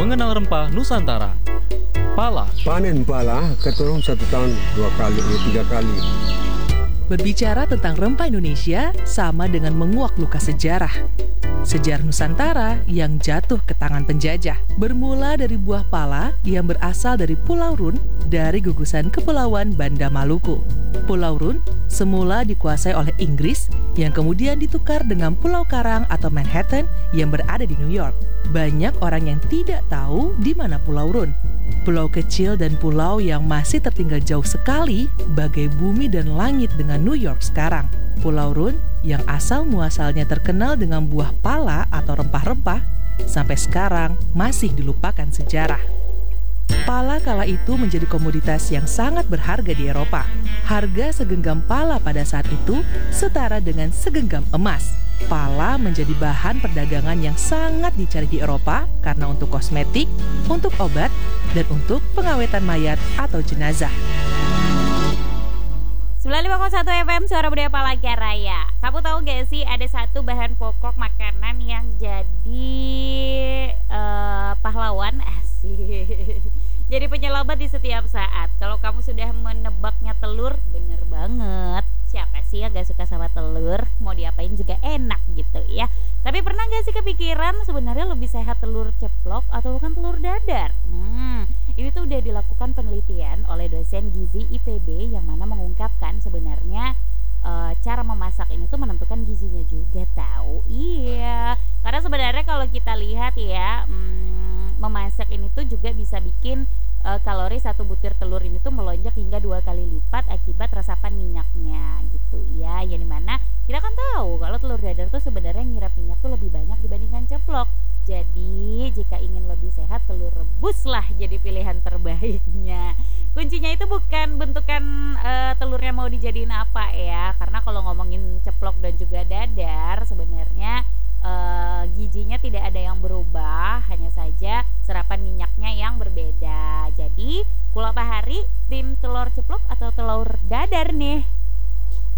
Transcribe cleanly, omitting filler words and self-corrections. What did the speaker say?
mengenal rempah Nusantara. Pala. Panen pala, keturun 1 tahun 2 kali, 3 kali. Berbicara tentang rempah Indonesia sama dengan menguak luka sejarah. Sejarah Nusantara yang jatuh ke tangan penjajah. Bermula dari buah pala yang berasal dari Pulau Run dari gugusan Kepulauan Banda Maluku. Pulau Run semula dikuasai oleh Inggris yang kemudian ditukar dengan Pulau Karang atau Manhattan yang berada di New York. Banyak orang yang tidak tahu di mana Pulau Run. Pulau kecil dan pulau yang masih tertinggal jauh sekali bagai bumi dan langit dengan New York sekarang. Pulau Run yang asal muasalnya terkenal dengan buah pala atau rempah-rempah sampai sekarang masih dilupakan sejarah. Pala kala itu menjadi komoditas yang sangat berharga di Eropa. Harga segenggam pala pada saat itu setara dengan segenggam emas. Pala menjadi bahan perdagangan yang sangat dicari di Eropa karena untuk kosmetik, untuk obat, dan untuk pengawetan mayat atau jenazah. 95,1 FM Suara Budaya Palangkaraya. Kamu tahu gak sih ada satu bahan pokok makanan yang jadi pahlawan asik. Jadi penyelamat di setiap saat. Kalau kamu sudah menebaknya telur, bener banget. Siapa sih yang gak suka sama telur? Mau diapain juga enak gitu ya. Tapi pernah gak sih kepikiran sebenarnya lebih sehat telur ceplok atau bukan telur dadar? Ini tuh udah dilakukan penelitian oleh dosen gizi IPB yang mana mengungkapkan sebenarnya cara memasak ini tuh menentukan gizinya juga tahu. Iya, karena sebenarnya kalau kita lihat ya, memasak ini tuh juga bisa bikin kalori satu butir telur ini tuh melonjak hingga 2 kali lipat akibat resapan minyaknya gitu ya. Yang dimana kita kan tahu kalau telur dadar tuh sebenarnya nyerap minyak tuh lebih banyak dibandingkan ceplok. Jadi jika ingin lebih sehat, telur rebus lah jadi pilihan terbaiknya. Kuncinya itu bukan bentukan telurnya mau dijadiin apa ya, karena kalau ngomongin ceplok dan juga dadar sebenarnya gizinya tidak ada yang berubah, hanya saja serapan minyaknya yang berbeda. Jadi Kula Bahari tim telur ceplok atau telur dadar nih?